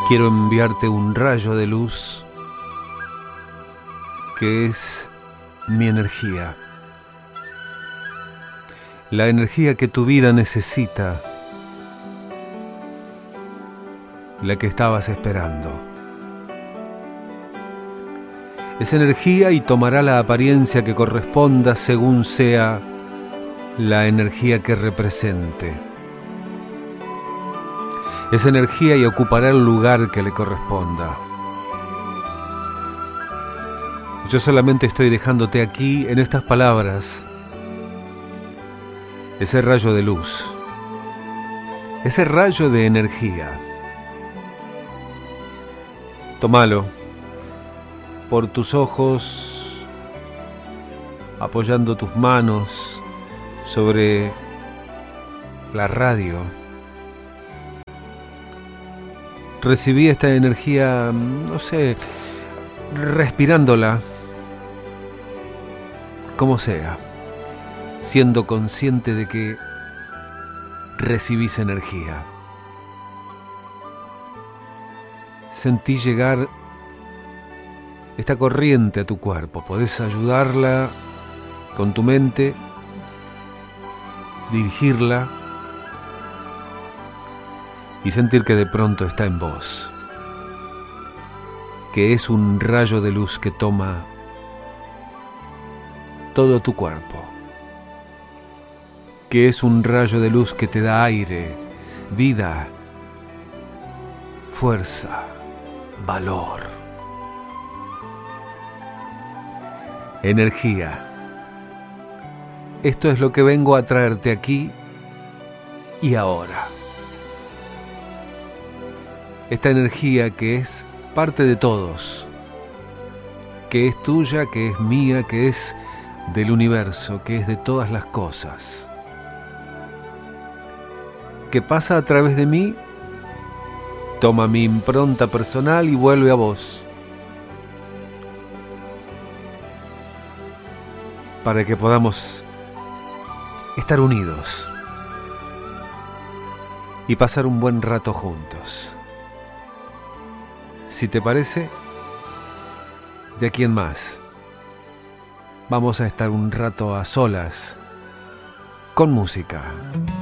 quiero enviarte un rayo de luz que es mi energía. La energía que tu vida necesita, la que estabas esperando. Es energía y tomará la apariencia que corresponda según sea la energía que represente. Es energía y ocupará el lugar que le corresponda. Yo solamente estoy dejándote aquí, en estas palabras, ese rayo de luz, ese rayo de energía. Tómalo por tus ojos, apoyando tus manos sobre la radio. Recibí esta energía, no sé, respirándola, como sea, siendo consciente de que recibís energía. Sentí llegar esta corriente a tu cuerpo. Podés ayudarla con tu mente, dirigirla y sentir que de pronto está en vos, que es un rayo de luz que toma todo tu cuerpo, que es un rayo de luz que te da aire, vida, fuerza, valor, energía. Esto es lo que vengo a traerte aquí y ahora. Esta energía que es parte de todos, que es tuya, que es mía, que es del universo, que es de todas las cosas, que pasa a través de mí, toma mi impronta personal y vuelve a vos, para que podamos estar unidos y pasar un buen rato juntos. Si te parece, de aquí en más vamos a estar un rato a solas con música.